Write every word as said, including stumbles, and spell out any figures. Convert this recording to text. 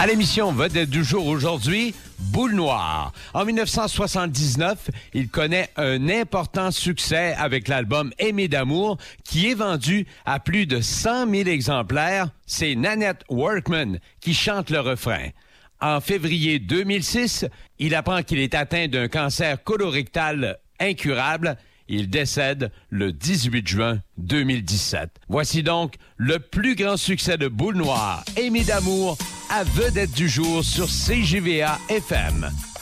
À l'émission Vedette du jour aujourd'hui, Boule Noire. En dix-neuf cent soixante-dix-neuf, il connaît un important succès avec l'album Aimé d'amour qui est vendu à plus de cent mille exemplaires. C'est Nanette Workman qui chante le refrain. En février deux mille six, il apprend qu'il est atteint d'un cancer colorectal incurable. Il décède le dix-huit juin deux mille dix-sept. Voici donc le plus grand succès de Boule Noire, Aimé d'amour, à Vedette du jour sur C J V A F M.